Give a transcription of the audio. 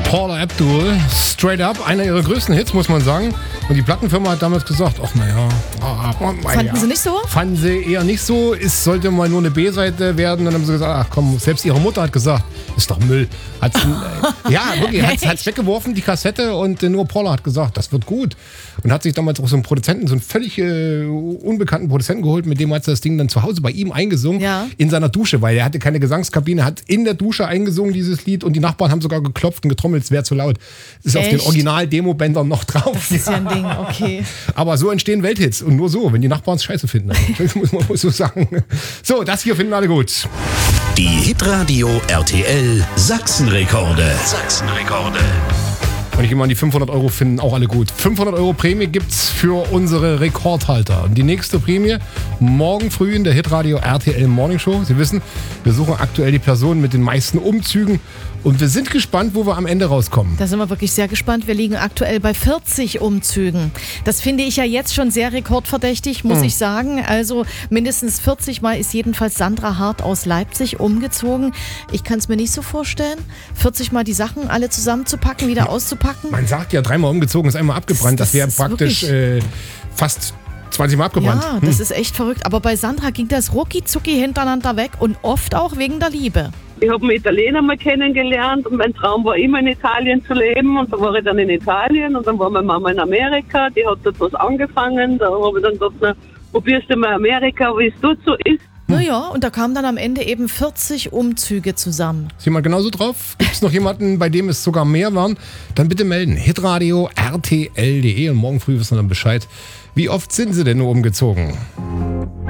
Paula Abdul, Straight Up, einer ihrer größten Hits, muss man sagen. Und die Plattenfirma hat damals gesagt, ach naja. Fanden sie nicht so? Fanden sie eher nicht so. Es sollte mal nur eine B-Seite werden. Dann haben sie gesagt, ach komm, selbst ihre Mutter hat gesagt, ist doch Müll. Ja, wirklich, hat's weggeworfen, die Kassette. Und nur Paula hat gesagt, das wird gut. Und hat sich damals auch so einen völlig unbekannten Produzenten geholt, mit dem hat sie das Ding dann zu Hause bei ihm eingesungen. Ja. In seiner Dusche, weil er hatte keine Gesangskabine, hat in der Dusche eingesungen, dieses Lied. Und die Nachbarn haben sogar geklopft und getrommelt, es wäre zu laut. Das ist Echt? auf den Original-Demo-Bändern noch drauf. Das ist ja ein Ding, okay. Aber so entstehen Welthits. Und nur so, wenn die Nachbarn es scheiße finden. Das muss man wohl so sagen. So, das hier finden alle gut. Die Hitradio RTL Sachsenrekorde. Sachsenrekorde. Und ich gehe mal an die 500 Euro finden auch alle gut. 500 Euro Prämie gibt's für unsere Rekordhalter. Und die nächste Prämie morgen früh in der Hitradio RTL Morning Show. Sie wissen, wir suchen aktuell die Person mit den meisten Umzügen. Und wir sind gespannt, wo wir am Ende rauskommen. Da sind wir wirklich sehr gespannt. Wir liegen aktuell bei 40 Umzügen. Das finde ich ja jetzt schon sehr rekordverdächtig, muss ich sagen. Also mindestens 40 Mal ist jedenfalls Sandra Hart aus Leipzig umgezogen. Ich kann es mir nicht so vorstellen, 40 Mal die Sachen alle zusammenzupacken, wieder auszupacken. Man sagt ja, 3-mal umgezogen ist einmal abgebrannt. Das wäre praktisch fast 20 Mal abgebrannt. Ja, das ist echt verrückt. Aber bei Sandra ging das rucki-zucki hintereinander weg und oft auch wegen der Liebe. Ich habe einen Italiener mal kennengelernt und mein Traum war immer in Italien zu leben und da war ich dann in Italien und dann war meine Mama in Amerika, die hat dort was angefangen, da habe ich dann gedacht, na, probierst du mal Amerika, wie es dort so ist. Naja, und da kamen dann am Ende eben 40 Umzüge zusammen. Ist jemand genauso drauf? Gibt es noch jemanden, bei dem es sogar mehr waren? Dann bitte melden. Hitradio RTL.de und morgen früh wissen wir dann Bescheid. Wie oft sind Sie denn nur umgezogen?